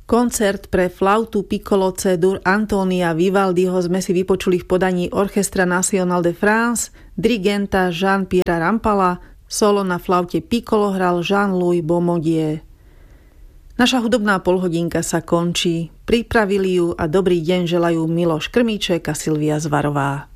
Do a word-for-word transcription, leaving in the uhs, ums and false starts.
Koncert pre flautu piccolo C-dur Antónia Vivaldiho sme si vypočuli v podaní Orchestra National de France, dirigenta Jean-Pierre Rampala, solo na flaute piccolo hral Jean-Louis Baumodier. Naša hudobná polhodinka sa končí. Pripravili ju a dobrý deň želajú Miloš Krmíček a Silvia Zvarová.